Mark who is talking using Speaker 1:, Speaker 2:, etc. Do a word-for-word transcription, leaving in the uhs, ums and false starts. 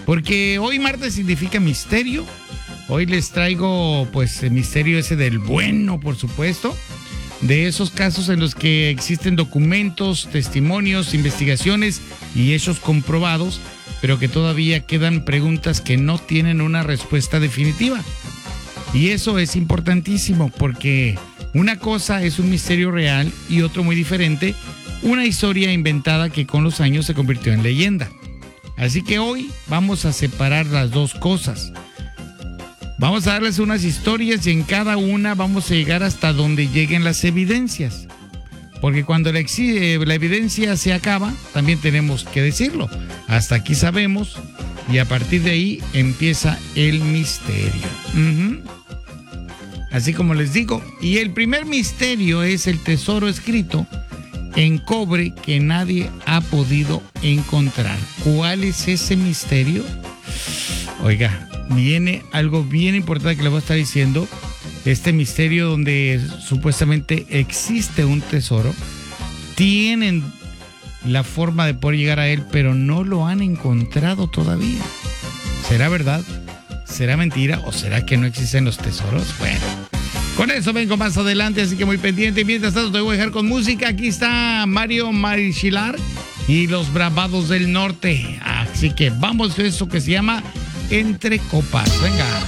Speaker 1: Porque hoy martes significa misterio. Hoy les traigo pues el misterio ese del bueno, por supuesto. De esos casos en los que existen documentos, testimonios, investigaciones y hechos comprobados, pero que todavía quedan preguntas que no tienen una respuesta definitiva. Y eso es importantísimo porque una cosa es un misterio real y otro muy diferente, una historia inventada que con los años se convirtió en leyenda. Así que hoy vamos a separar las dos cosas. Vamos a darles unas historias y en cada una vamos a llegar hasta donde lleguen las evidencias. Porque cuando la, la evidencia se acaba, también tenemos que decirlo. Hasta aquí sabemos y a partir de ahí empieza el misterio. Uh-huh. Así como les digo. Y el primer misterio es el tesoro escrito en cobre que nadie ha podido encontrar. ¿Cuál es ese misterio? Oiga, viene algo bien importante que les voy a estar diciendo. Este misterio donde supuestamente existe un tesoro. Tienen la forma de poder llegar a él, pero no lo han encontrado todavía. ¿Será verdad? ¿Será mentira? ¿O será que no existen los tesoros? Bueno, con eso vengo más adelante, así que muy pendiente. Mientras tanto te voy a dejar con música. Aquí está Mario Marichilar y los Bravados del Norte. Así que vamos a eso que se llama Entre Copas. Venga.